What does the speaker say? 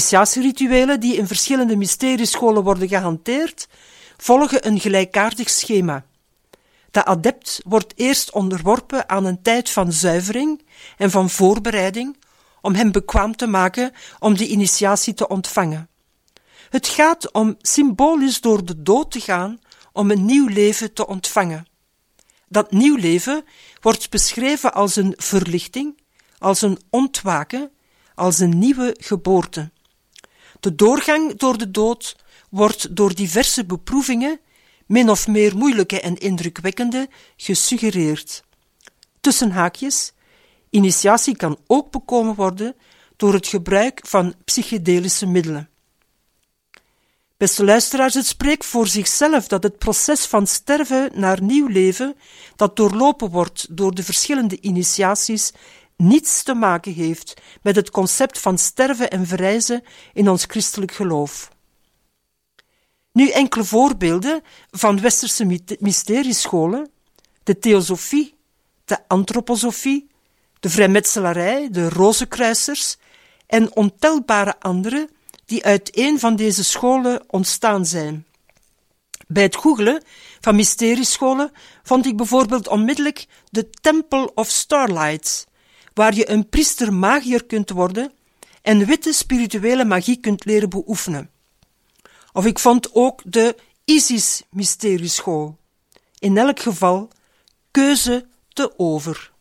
initiatierituelen die in verschillende mysteriescholen worden gehanteerd, volgen een gelijkaardig schema. De adept wordt eerst onderworpen aan een tijd van zuivering en van voorbereiding om hem bekwaam te maken om de initiatie te ontvangen. Het gaat om symbolisch door de dood te gaan om een nieuw leven te ontvangen. Dat nieuw leven wordt beschreven als een verlichting, als een ontwaken, als een nieuwe geboorte. De doorgang door de dood wordt door diverse beproevingen, min of meer moeilijke en indrukwekkende, gesuggereerd. Tussen haakjes, initiatie kan ook bekomen worden door het gebruik van psychedelische middelen. Beste luisteraars, het spreekt voor zichzelf dat het proces van sterven naar nieuw leven, dat doorlopen wordt door de verschillende initiaties, niets te maken heeft met het concept van sterven en verrijzen in ons christelijk geloof. Nu enkele voorbeelden van westerse mysteriescholen: de theosofie, de antroposofie, de vrijmetselarij, de rozenkruisers en ontelbare andere die uit een van deze scholen ontstaan zijn. Bij het googelen van mysteriescholen vond ik bijvoorbeeld onmiddellijk de Temple of Starlight, waar je een priester-magier kunt worden en witte spirituele magie kunt leren beoefenen. Of ik vond ook de Isis-mysterieschool. In elk geval, keuze te over.